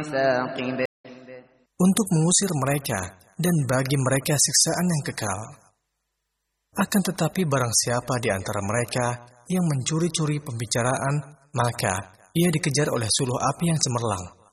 ثاقب. Untuk mengusir mereka dan bagi mereka siksaan yang kekal. Akan tetapi barang siapa di antara mereka yang mencuri-curi pembicaraan, maka ia dikejar oleh suluh api yang cemerlang.